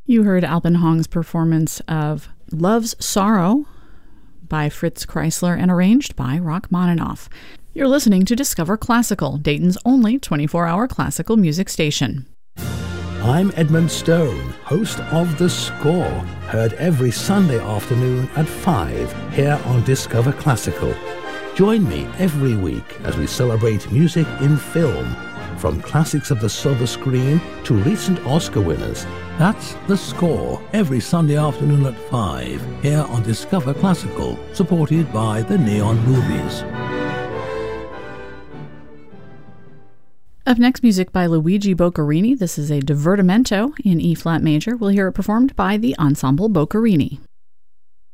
You heard Alpenhong's performance of Love's Sorrow by Fritz Kreisler and arranged by Rachmaninoff. You're listening to Discover Classical, Dayton's only 24-hour classical music station. I'm Edmund Stone, host of The Score, heard every Sunday afternoon at 5 here on Discover Classical. Join me every week as we celebrate music in film, from classics of the silver screen to recent Oscar winners. That's The Score, every Sunday afternoon at 5 here on Discover Classical, supported by the Neon Movies. Up next, music by Luigi Boccherini. This is a divertimento in E-flat major. We'll hear it performed by the Ensemble Boccherini.